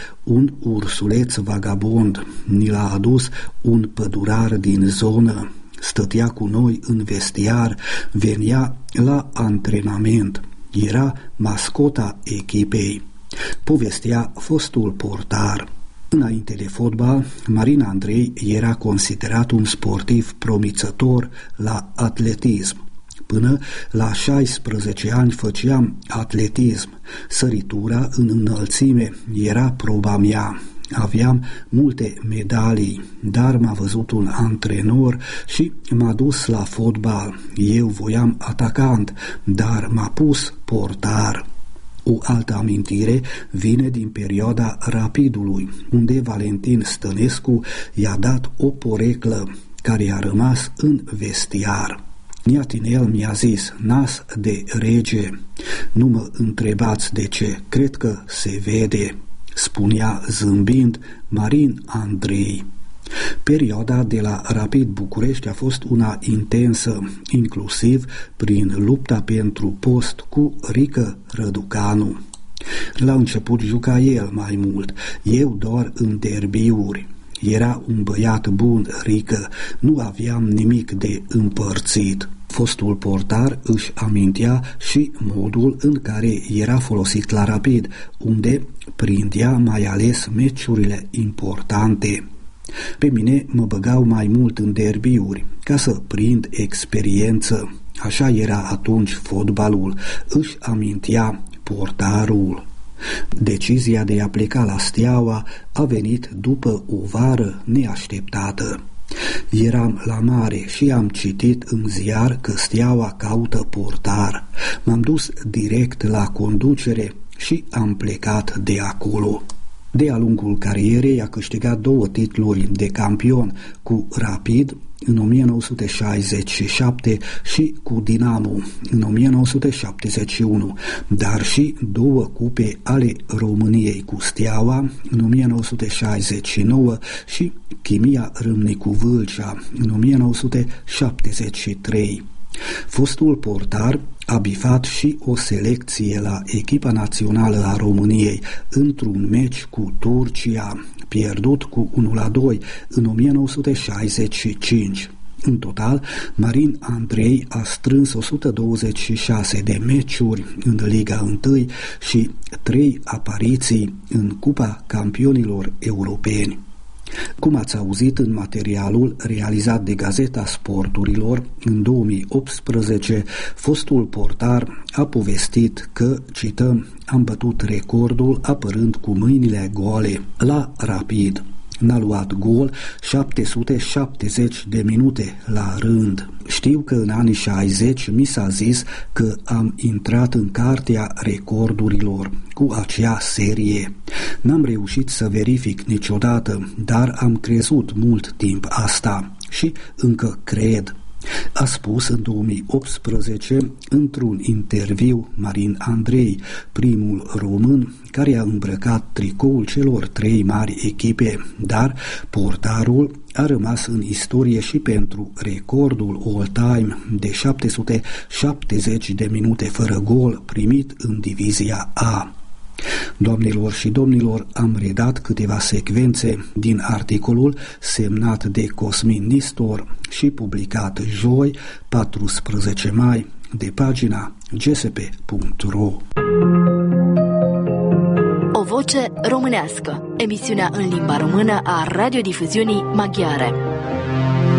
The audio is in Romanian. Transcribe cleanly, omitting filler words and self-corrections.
un ursuleț vagabond, ni l-a adus un pădurar din zonă, stătea cu noi în vestiar, venea la antrenament, era mascota echipei, povestea fostul portar. Înainte de fotbal, Marin Andrei era considerat un sportiv promițător la atletism. Până la 16 ani făceam atletism. Săritura în înălțime era proba mea. Aveam multe medalii, dar m-a văzut un antrenor și m-a dus la fotbal. Eu voiam atacant, dar m-a pus portar. O altă amintire vine din perioada Rapidului, unde Valentin Stănescu i-a dat o poreclă care a rămas în vestiar. Niatinel mi-a zis, nas de rege, nu mă întrebați de ce, cred că se vede, spunea zâmbind Marin Andrei. Perioada de la Rapid București a fost una intensă, inclusiv prin lupta pentru post cu Rică Răducanu. La început juca el mai mult, eu doar în derbiuri. Era un băiat bun, Rică, nu aveam nimic de împărțit. Fostul portar își amintea și modul în care era folosit la Rapid, unde prindea mai ales meciurile importante. Pe mine mă băgau mai mult în derbiuri, ca să prind experiență. Așa era atunci fotbalul, își amintea portarul. Decizia de a pleca la Steaua a venit după o vară neașteptată. Eram la mare și am citit în ziar că Steaua caută portar. M-am dus direct la conducere și am plecat de acolo. De-a lungul carierei a câștigat 2 titluri de campion cu Rapid în 1967 și cu Dinamo în 1971, dar și 2 cupe ale României cu Steaua în 1969 și Chimia Râmnicu Vâlcea în 1973. Fostul portar a bifat și o selecție la echipa națională a României într-un meci cu Turcia, pierdut cu 1-2 în 1965. În total, Marin Andrei a strâns 126 de meciuri în Liga 1 și 3 apariții în Cupa Campionilor Europeni. Cum ați auzit în materialul realizat de Gazeta Sporturilor, în 2018, fostul portar a povestit că, cităm, am bătut recordul apărând cu mâinile goale la Rapid. N-a luat gol 770 de minute la rând. Știu că în anii 60 mi s-a zis că am intrat în cartea recordurilor cu acea serie. N-am reușit să verific niciodată, dar am crezut mult timp asta și încă cred. A spus în 2018 într-un interviu Marin Andrei, primul român care a îmbrăcat tricoul celor 3 mari echipe, dar portarul a rămas în istorie și pentru recordul all-time de 770 de minute fără gol primit în divizia A. Doamnelor și domnilor, am redat câteva secvențe din articolul semnat de Cosmin Nistor și publicat joi, 14 mai, de pagina gsp.ro. O voce românească, emisiunea în limba română a radiodifuziunii maghiare.